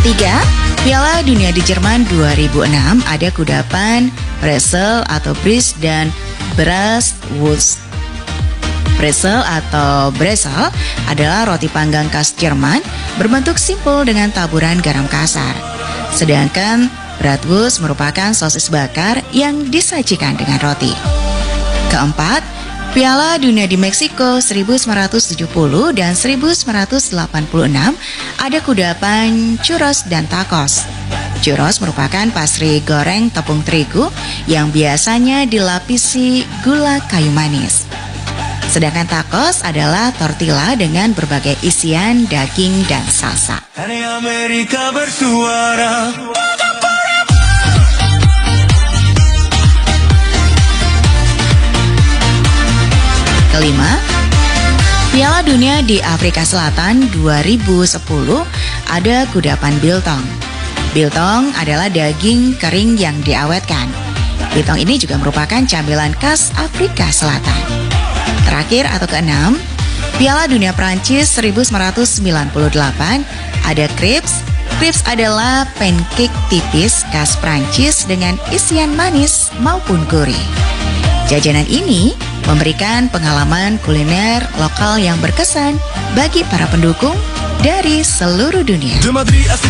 Ketiga, Piala Dunia di Jerman 2006 ada kudapan, Brezel atau Bris dan Bratwurst. Brezel atau Brezel adalah roti panggang khas Jerman berbentuk simpel dengan taburan garam kasar. Sedangkan Bratwurst merupakan sosis bakar yang disajikan dengan roti. Keempat, Piala Dunia di Meksiko 1970 dan 1986 ada kudapan churros dan tacos. Churros merupakan pastry goreng tepung terigu yang biasanya dilapisi gula kayu manis. Sedangkan tacos adalah tortilla dengan berbagai isian daging dan salsa. Hari Amerika bersuara. Kelima, Piala Dunia di Afrika Selatan 2010 ada kudapan biltong. Biltong adalah daging kering yang diawetkan. Biltong ini juga merupakan camilan khas Afrika Selatan. Terakhir atau keenam, Piala Dunia Prancis 1998 ada crepes. Crepes adalah pancake tipis khas Prancis dengan isian manis maupun gurih. Jajanan ini memberikan pengalaman kuliner lokal yang berkesan bagi para pendukung dari seluruh dunia.